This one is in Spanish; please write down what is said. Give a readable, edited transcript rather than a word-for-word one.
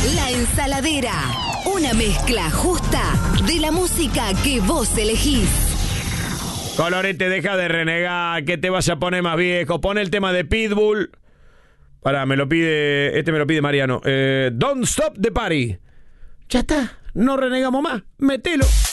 La Ensaladera. Una mezcla justa de la música que vos elegís. Colorete, deja de renegar, que te vas a poner más viejo. Pon el tema de Pitbull. Pará, me lo pide Mariano. Don't Stop the Party. Ya está, no renegamos más, metelo.